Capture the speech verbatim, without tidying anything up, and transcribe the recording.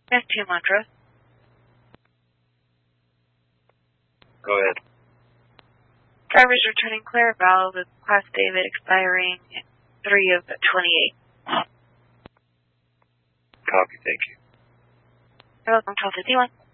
F two Montrose. Go ahead. Driver's returning Clairval with Class David expiring three of twenty-eight. Copy, thank you. You're welcome, twelve fifty-one.